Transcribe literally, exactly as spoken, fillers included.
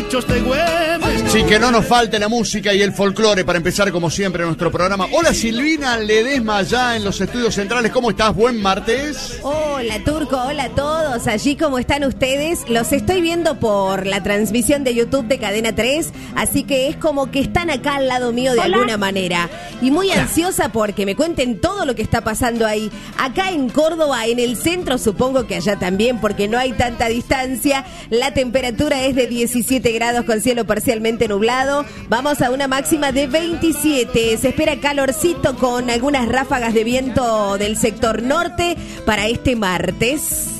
bichos de Güemes. Sí, que no nos falte la música y el folclore para empezar como siempre nuestro programa. Hola Silvina Ledesma, allá en los estudios centrales. ¿Cómo estás? Buen martes. Hola Turco, hola a todos. Allí, ¿cómo están ustedes? Los estoy viendo por la transmisión de YouTube de Cadena tres, así que es como que están acá al lado mío de hola. Alguna manera. Y muy ansiosa porque me cuenten todo lo que está pasando ahí. Acá en Córdoba, en el centro, supongo que allá también, porque no hay tanta distancia. La temperatura es de diecisiete grados con cielo parcialmente nublado. Vamos a una máxima de veintisiete. Se espera calorcito con algunas ráfagas de viento del sector norte para este martes.